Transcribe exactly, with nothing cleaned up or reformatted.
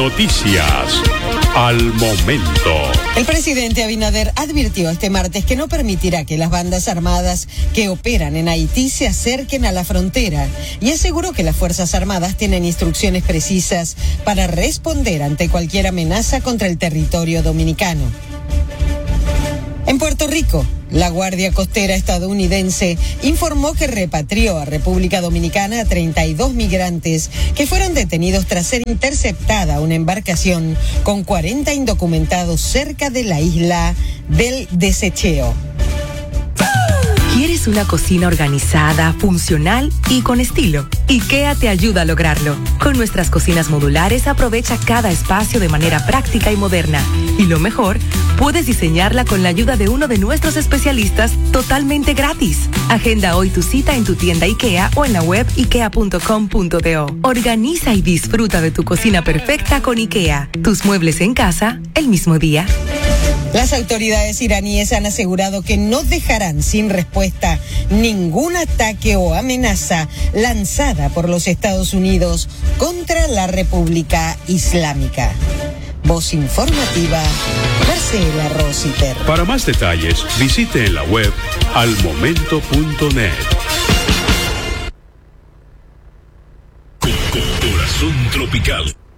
Noticias al momento. El presidente Abinader advirtió este martes que no permitirá que las bandas armadas que operan en Haití se acerquen a la frontera y aseguró que las Fuerzas Armadas tienen instrucciones precisas para responder ante cualquier amenaza contra el territorio dominicano. En Puerto Rico, la Guardia Costera estadounidense informó que repatrió a República Dominicana a treinta y dos migrantes que fueron detenidos tras ser interceptada una embarcación con cuarenta indocumentados cerca de la isla del Desecheo. ¿Quieres una cocina organizada, funcional y con estilo? IKEA te ayuda a lograrlo. Con nuestras cocinas modulares aprovecha cada espacio de manera práctica y moderna. Y lo mejor, puedes diseñarla con la ayuda de uno de nuestros especialistas totalmente gratis. Agenda hoy tu cita en tu tienda IKEA o en la web ikea punto com punto do. Organiza y disfruta de tu cocina perfecta con IKEA. Tus muebles en casa el mismo día. Las autoridades iraníes han asegurado que no dejarán sin respuesta ningún ataque o amenaza lanzada por los Estados Unidos contra la República Islámica. Voz informativa, Marcela Rositer. Para más detalles, visite en la web al momento punto net. Corazón tropical.